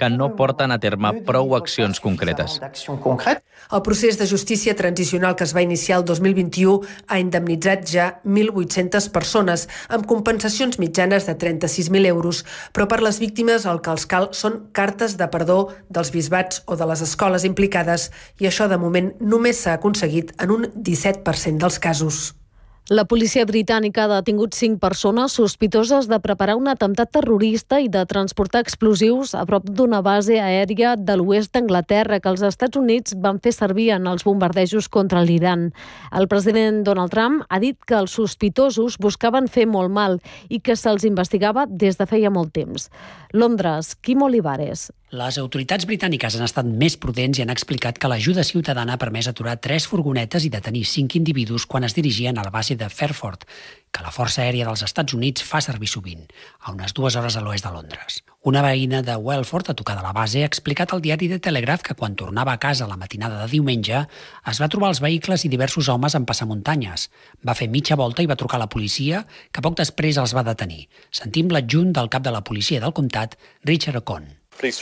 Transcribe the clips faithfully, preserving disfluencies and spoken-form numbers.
que no porten a terme prou accions concretes. El procés de justícia transicional que es va iniciar el dos mil vint-i-u ha indemnitzat ja mil vuit-centes persones, amb compensacions mitjanes de trenta-sis mil euros, però per les víctimes el que els cal són cartes de perdó dels bisbats o de les escoles implicades, i això de moment només s'ha aconseguit en un disset per cent dels casos. La policia britànica ha detingut cinc persones sospitoses de preparar un atemptat terrorista i de transportar explosius a prop d'una base aèria de l'oest d'Anglaterra que els Estats Units van fer servir en els bombardejos contra l'Iran. El president Donald Trump ha dit que els sospitosos buscaven fer molt mal i que se'ls investigava des de feia molt temps. Londres, Quim Olivares. Les autoritats britàniques han estat més prudents i han explicat que l'ajuda ciutadana ha permès aturar tres furgonetes i detenir cinc individus quan es dirigien a la base de Fairford, que la Força Aèria dels Estats Units fa servir sovint, a unes dues hores a l'oest de Londres. Una veïna de Welford, a tocar de la base, ha explicat al diari The Telegraph que quan tornava a casa la matinada de diumenge es va trobar els vehicles i diversos homes en passamuntanyes. Va fer mitja volta i va trucar a la policia, que poc després els va detenir. Sentim l'adjunt del cap de la policia del comtat, Richard O'Connor.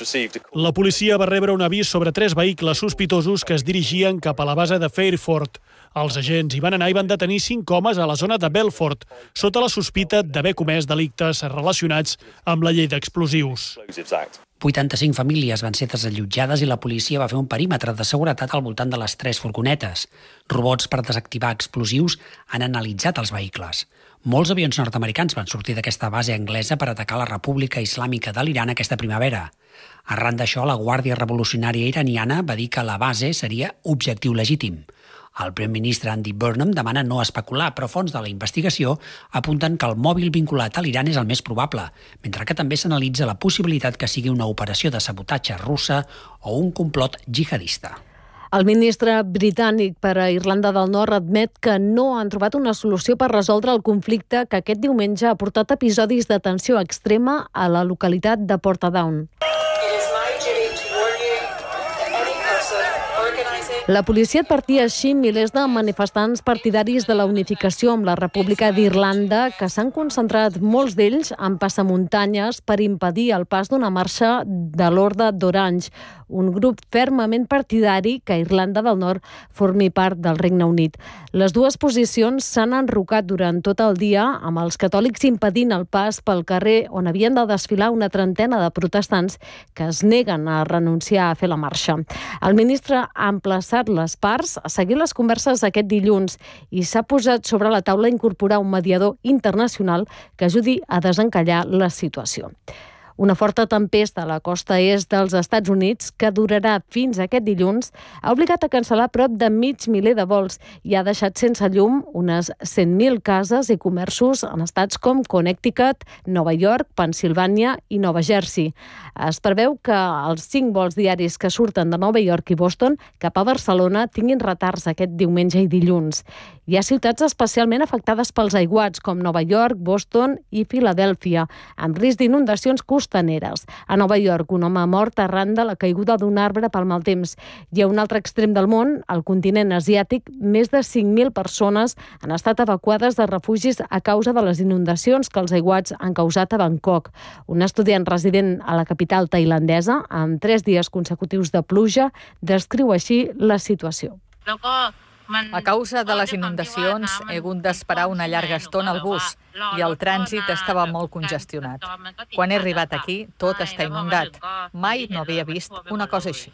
La policia va rebre un avís sobre tres vehicles sospitosos que es dirigien cap a la base de Fairford. Els agents hi van anar i van detenir cinc homes a la zona de Belfort, sota la sospita d'haver comès delictes relacionats amb la llei d'explosius. vuitanta-cinc famílies van ser desallotjades i la policia va fer un perímetre de seguretat al voltant de les tres furgonetes. Robots per desactivar explosius han analitzat els vehicles. Molts avions nord-americans van sortir d'aquesta base anglesa per atacar la República Islàmica de l'Iran aquesta primavera. Arran d'això, la Guàrdia Revolucionària iraniana va dir que la base seria objectiu legítim. El primer ministre Andy Burnham demana no especular, però fonts de la investigació apunten que el mòbil vinculat a l'Iran és el més probable, mentre que també s'analitza la possibilitat que sigui una operació de sabotatge russa o un complot jihadista. El ministre britànic per a Irlanda del Nord admet que no han trobat una solució per resoldre el conflicte que aquest diumenge ha portat episodis de tensió extrema a la localitat de Portadown. La policia advertia així milers de manifestants partidaris de la unificació amb la República d'Irlanda que s'han concentrat molts d'ells en passamuntanyes per impedir el pas d'una marxa de l'Horda d'Orange, un grup fermament partidari que Irlanda del Nord formi part del Regne Unit. Les dues posicions s'han enrocat durant tot el dia, amb els catòlics impedint el pas pel carrer on havien de desfilar una trentena de protestants que es neguen a renunciar a fer la marxa. El ministre ha emplaçat les parts a seguir les converses aquest dilluns i s'ha posat sobre la taula incorporar un mediador internacional que ajudi a desencallar la situació. Una forta tempesta a la costa est dels Estats Units, que durarà fins aquest dilluns, ha obligat a cancel·lar prop de mig miler de vols i ha deixat sense llum unes cent mil cases i comerços en estats com Connecticut, Nova York, Pennsilvània i Nova Jersey. Es preveu que els cinc vols diaris que surten de Nova York i Boston cap a Barcelona tinguin retards aquest diumenge i dilluns. Hi ha ciutats especialment afectades pels aiguats, com Nova York, Boston i Filadèlfia, amb risc d'inundacions costaneres. A Nova York, un home ha mort arran de la caiguda d'un arbre pel mal temps. I a un altre extrem del món, al continent asiàtic, més de cinc mil persones han estat evacuades de refugis a causa de les inundacions que els aiguats han causat a Bangkok. Un estudiant resident a la capital tailandesa, amb tres dies consecutius de pluja, descriu així la situació. A causa de les inundacions he hagut d'esperar una llarga estona al bus i el trànsit estava molt congestionat. Quan he arribat aquí, tot està inundat. Mai no havia vist una cosa així.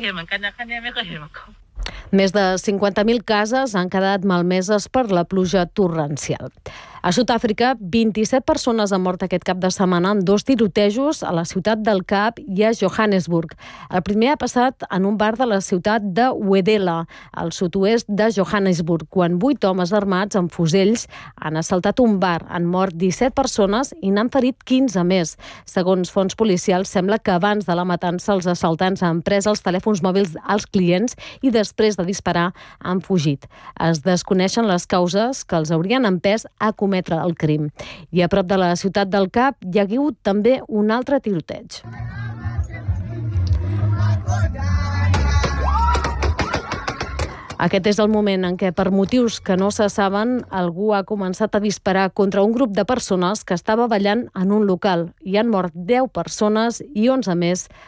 Més de cinquanta mil cases han quedat malmeses per la pluja torrencial. A Sud-àfrica, vint-i-set persones han mort aquest cap de setmana en dos tirotejos a la ciutat del Cap i a Johannesburg. El primer ha passat en un bar de la ciutat de Wedela, al sud-oest de Johannesburg, quan vuit homes armats amb fusells han assaltat un bar, han mort disset persones i n'han ferit quinze més. Segons fonts policials, sembla que abans de la matança els assaltants han pres els telèfons mòbils als clients i després de disparar han fugit. Es desconeixen les causes que els haurien empès a cometre el crim. I a prop de la ciutat del Cap hi ha hagut també un altre tiroteig. Aquest és el moment en què, per motius que no se saben, algú ha començat a disparar contra un grup de persones que estava ballant en un local. Hi han mort deu persones i onze més